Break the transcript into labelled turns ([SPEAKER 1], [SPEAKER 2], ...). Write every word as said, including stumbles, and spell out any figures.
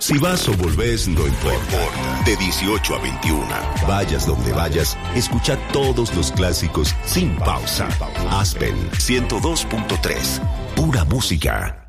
[SPEAKER 1] Si vas o volvés, no importa. De dieciocho a veintiuno, vayas donde vayas, escucha todos los clásicos sin pausa. Aspen ciento dos punto tres, pura música.